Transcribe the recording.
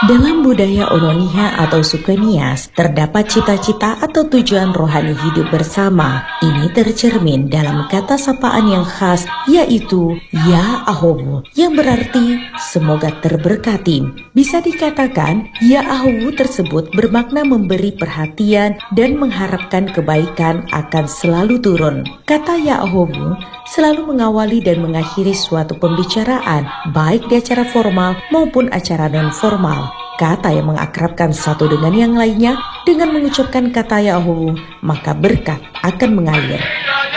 Dalam budaya Olonia atau suku Nias, terdapat cita-cita atau tujuan rohani hidup bersama. Ini tercermin dalam kata sapaan yang khas, yaitu Ya Ahowu, yang berarti semoga terberkati. Bisa dikatakan, Ya Ahowu tersebut bermakna memberi perhatian dan mengharapkan kebaikan akan selalu turun. Kata Ya Ahowu selalu mengawali dan mengakhiri suatu pembicaraan, baik di acara formal maupun acara non-formal. Kata yang mengakrabkan satu dengan yang lainnya, dengan mengucapkan kata Ya Ahowu, maka berkat akan mengalir.